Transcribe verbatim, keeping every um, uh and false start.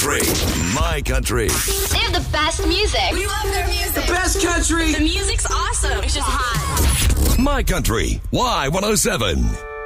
country. My country. They have the best music. We love their music. The best country. The music's awesome. It's just hot. My country. Y one oh seven.